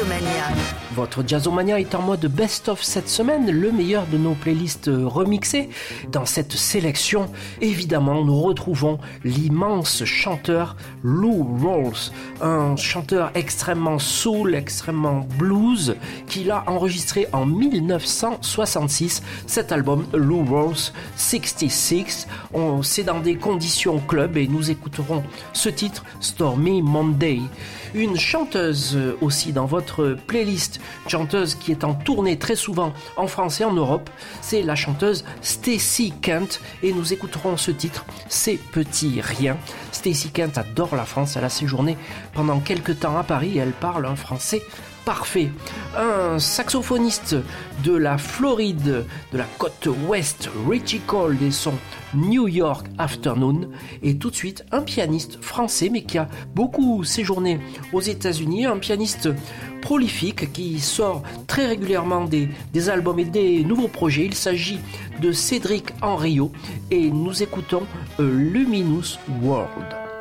Jazzomania. Votre Jazzomania est en mode best-of cette semaine, le meilleur de nos playlists remixées. Dans cette sélection, évidemment, nous retrouvons l'immense chanteur Lou Rawls, un chanteur extrêmement soul, extrêmement blues, qu'il a enregistré en 1966. Cet album, Lou Rawls 66, c'est dans des conditions club et nous écouterons ce titre, Stormy Monday. Une chanteuse aussi dans votre playlist, chanteuse qui est en tournée très souvent en France et en Europe, c'est la chanteuse Stacey Kent et nous écouterons ce titre, C'est Petit Rien. Stacey Kent adore la France, elle a séjourné pendant quelques temps à Paris et elle parle un français parfait. Un saxophoniste de la Floride, de la côte ouest, Richie Cole et son New York Afternoon, et tout de suite un pianiste français mais qui a beaucoup séjourné aux États-Unis, un pianiste prolifique qui sort très régulièrement des albums et des nouveaux projets. Il s'agit de Cédric Henriot et nous écoutons A Luminous World.